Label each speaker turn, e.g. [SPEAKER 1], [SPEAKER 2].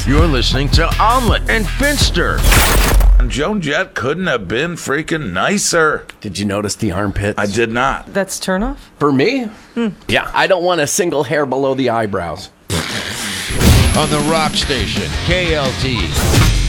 [SPEAKER 1] You're listening to Omelet and Finster.
[SPEAKER 2] And Joan Jett couldn't have been freaking nicer.
[SPEAKER 3] Did you notice the armpits?
[SPEAKER 2] I did not.
[SPEAKER 4] That's turnoff?
[SPEAKER 3] For me? Yeah, I don't want a single hair below the eyebrows.
[SPEAKER 1] On the Rock Station, KLT.